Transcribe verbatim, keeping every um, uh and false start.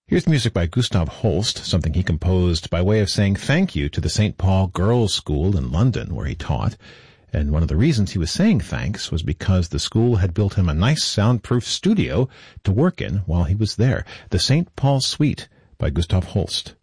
Here's music by Gustav Holst, something he composed by way of saying thank you to the Saint Paul Girls' School in London, where he taught. And one of the reasons he was saying thanks was because the school had built him a nice soundproof studio to work in while he was there. The Saint Paul Suite by Gustav Holst.